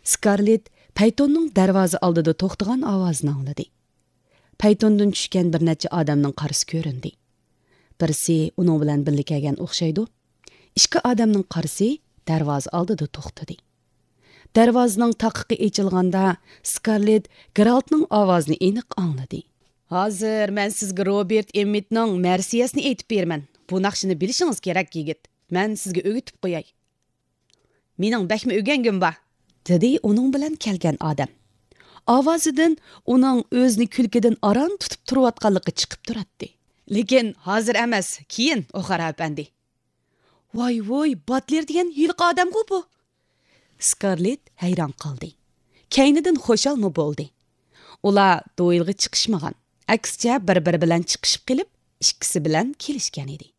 Scarlett Paytonning darvoza oldida to'xtagan ovozini angladi. Paytondan tushgan bir necha odamning qarisi ko'rindi. Birisi uning bilan birga kelgan o'xshaydi. Ikki odamning qarisi darvoza oldida to'xtadi. Darvozaning taqiqi ochilganda Scarlett Geraltning ovozini aniq angladi. Hozir men sizga Robert Emmettning Marsiyasini aytib beraman. Bu naqshini bilishingiz kerak, yigit. Men sizga o'rgatib qo'yay. Mening bakmi o'rgangim bor, dedi uning bilan kelgan odam. Ovozidan uning o'zini kulkidan aron tutib turayotganligi chiqib turadi. Lekin hozir emas, keyin O'Hara apandi. Voy, Butler degan yilqi odam-ku bu. Scarlett hayron qoldi. Kaynidan xo'shalmi bo'ldi. Ular Doyle'ga chiqishmagan. Aksicha bir-biri bilan chiqishib qilib, ikkisi bilan kelishgan edi.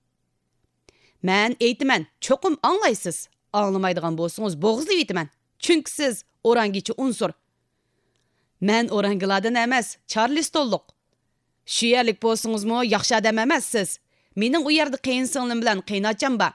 Men aytaman, cho'qim anglaysiz. Anglamaydigan bo'lsangiz bo'g'izlab aytaman. Chunki siz orangichi unsur. Men orangilardan emas, Charlestonliq. Shu yerlik bo'lsangizmi, yaxshi odam emassiz. Mening u yerda qiyinsinglim bilan qiynacham bor.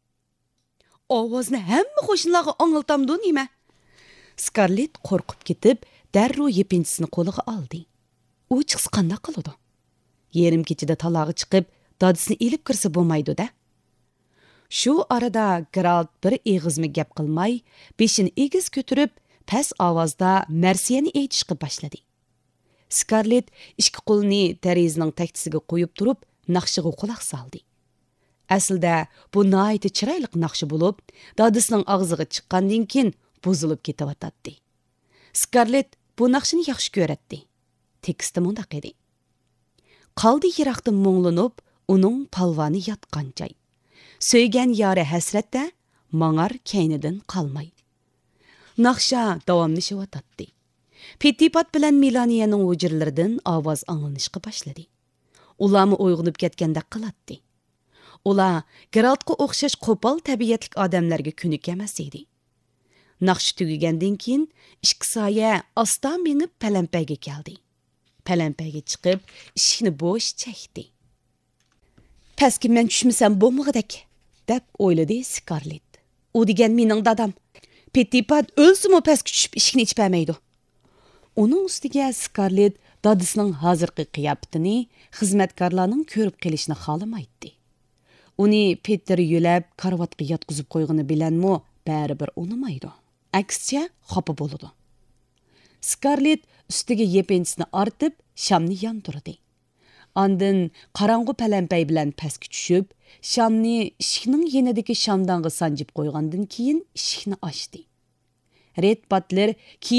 Ovozni hamma qo'shnilarga anglatamdi nima? Scarlett qo'rqib ketib, darrov yepinchisini qo'liga oldi. U chiqsa qanday qiladi? Yerim kechida talog'i chiqib, dadisini elib kirsa bo'lmaydi-da. Shu arada Geralt bir eg'izmi gap qilmay, beshini egiz ko'tarib, past ovozda Marsiyani aytishga boshladi. Scarlett ikki qo'lini derazaning taktisiga qo'yib turib, naqshiga quloq soldi. Aslida bu nihoyat chiroyli naqshi bo'lib, dadisining og'ziga chiqqandan keyin buzilib ketayotdi. Scarlett bu naqshini yaxshi ko'radi. Teksti mundaq edi. Qaldi yiroqdan mo'nglanib, uning palvoni yotgan joy. Söygen yari hasratda, mangar kaynidan qalmay. Naqsha davomlashyotdi. Pettipat bilan Melaniyaning hujralaridan ovoz anglanishga boshladi. Ularmi uyg'onib ketganda qiladi. Ular Geraltga o'xshash qo'pol tabiatlik odamlarga ko'nik emas edi. Naqsh tugagandan keyin ikki soya oston minib palampaga keldi. Palampaga chiqib, ishni bo'sh chekdi. Pastga men tushmasam bo'lmag'idak, deb o'yladi Scarlett. U degan mening dadam. Pettipat o'lsimi pastga tushib ishni ichpamaydi. Uning ustiga Scarlett dadisining hozirgi qiyofatini xizmatkorlarning ko'rib qilishni xohlamaydi. Uni Peter yo'lab karvatga yotqizib qo'yg'ini bilanmi, baribir unimaydi. Aksicha xafa bo'ladi. Scarlett ustiga yepinchisini artib, shamni yondirdi. Ondan qarang'u palampay bilan pastga tushib, shamni eshikning yenidagi shamdonga sanjib qo'ygandan keyin eshikni ochdi. Red Butler